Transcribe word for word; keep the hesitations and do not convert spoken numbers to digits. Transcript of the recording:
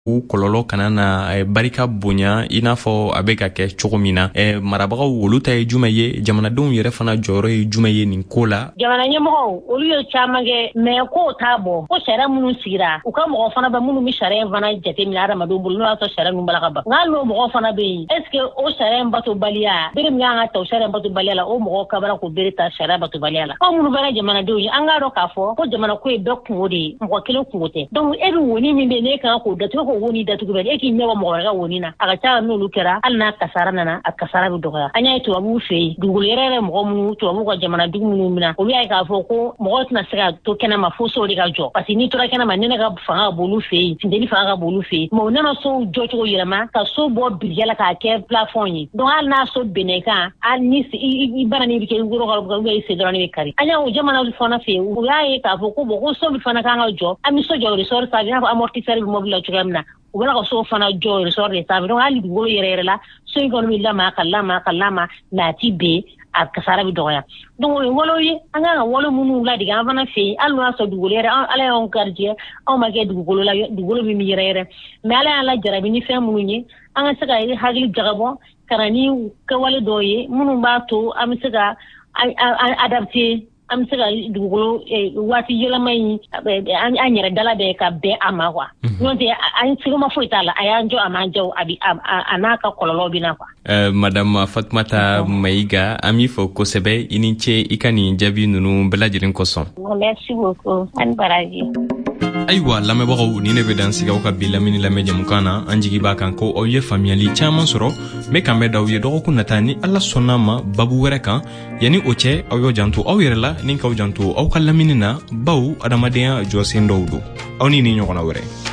u kololo kana na eh, barika bonya ina fo abe ka kɛ cogo min na eh, marabagaw olu ta ye jumɛn ye jamanadenw yɛrɛ fana jɔyɔrɔ ye jumɛn ye nin ko la. Jamana ɲɛmɔgɔw olu ye caman kɛ mais ko t'a bɔ ko sariya minnu sigira u ka mɔgɔ fana bɛ minnu bɛ sariya fana jateminɛ adamadenw bolo n'o y'a sɔrɔ sariya ninnu bala ka ban nka n'o mɔgɔ fana bɛ yen est ce que o sariya batobaliya bere min kan ka ta o sariya batobaliya la o mɔgɔ kabara ko bere ta sariya batobaliya la anw minnu bɛɛ jamanadenw ye an k'a dɔn k'a fɔ ko jamana ko ye bɛɛ kungo de ye mɔgɔ kelen kungo tɛ donc e bɛ woni min bɛ yen n'e kan k'o datugu k'o woni datugu bɛ e k'i ɲɛ bɔ mɔgɔ wɛrɛ ka woni na a ka ca n'olu kɛra hali n'a kasara nana a kasara bɛ dɔgɔya an y'a ye tubabuw fɛ yen dugukolo yɛrɛ yɛrɛ mɔgɔ minnu tubabuw ka jamanadugu minnu mina olu y'a ye k'a fɔ ko mɔgɔ tɛna se ka to kɛnɛma fo sow de ka jɔ parce que n'i tora kɛnɛma nɛnɛ ka fanga ka b'olu fɛ yen funteni fanga ka b'olu fɛ yen mais u nana sow jɔcogo yɛlɛma ka so bɔ birija la k'a kɛ plafond ye donc hali n'a so bɛnnɛ kan hali ni i bara ni bɛ kɛ woro ka ubiyɛn i sen dɔrɔn bɛ kari an y'a o jamana fana fɛ yen u y'a ye k'a fɔ ko bon ko so min fana kan ka jɔ an bɛ so jɔ resort sanfɛ i n'a fɔ amortisseur bɛ mobili la cogoya min na u bɛna ka so fana jɔ resort de sanfɛ donc hali dugukolo yɛrɛ yɛrɛ la so in kɔni bɛ lama ka lama ka lama mais a ti ben a kasara bɛ dɔgɔya donc o ye wolo ye an kan ka wolo minnu ladege an fana fɛ yen hali n'o y'a sɔrɔ dugukolo yɛrɛ ala y'anw garijɛgɛ anw ma kɛ dugukolo la dugukolo min bɛ yɛrɛ yɛrɛ mais ala y'an lajarabi ni fɛn minnu ye an ka se ka hakili jagabɔ ka na ni kɛwale dɔw ye minnu b'a to an bɛ se ka adapter an bɛ se ka dugukolo waati yɛlɛma in an yɛrɛ dala bɛ ka bɛn a ma quoi n'o tɛ an sigima foyi t'a la a y'an jɔ a m'an jɔ a n'a ka kɔlɔlɔ bɛ na quoi. Uh, Madame Fatumata Mayiga an b'i fɔ kosɛbɛ i ni ce i ka nin jaabi ninnu bɛɛ lajɛlen kosɔn. Merci beaucoup an baraji. Ayiwa lamɛnbagaw ni ne bɛ dan sigi aw ka bi lamini lamɛn jamukan na an jigi b'a kan ko aw ye faamuyali caman sɔrɔ n bɛ kan bɛ d'aw ye dɔgɔkun nata ni ala sɔnna ma babu wɛrɛ kan yanni o cɛ aw y'o janto aw yɛrɛ la ni k'aw janto aw ka lamini na baw adamadenya jɔsen dɔw don aw ni ni ɲɔgɔnna wɛrɛ.